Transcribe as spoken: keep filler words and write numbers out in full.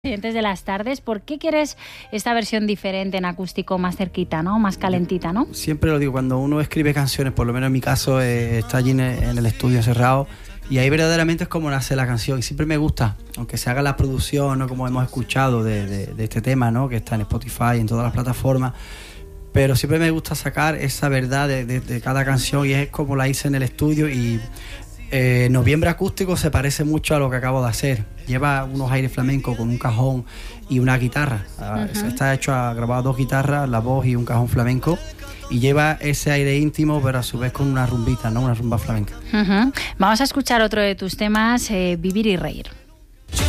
Oyentes de las tardes, ¿por qué quieres esta versión diferente en acústico, más cerquita, ¿no? Más calentita, ¿no? Siempre lo digo, cuando uno escribe canciones, por lo menos en mi caso, eh, está allí en el, en el estudio cerrado y ahí verdaderamente es como nace la canción. Y siempre me gusta, aunque se haga la producción, ¿no? Como hemos escuchado de, de, de este tema, ¿no? Que está en Spotify, en todas las plataformas, pero siempre me gusta sacar esa verdad de, de, de cada canción y es como la hice en el estudio. Y Eh, Noviembre Acústico se parece mucho a lo que acabo de hacer. Lleva unos aires flamencos con un cajón y una guitarra. Uh-huh. Está hecho a grabar dos guitarras, la voz y un cajón flamenco. Y lleva ese aire íntimo, pero a su vez con una rumbita, ¿no? Una rumba flamenca. Uh-huh. Vamos a escuchar otro de tus temas, eh, Vivir y Reír.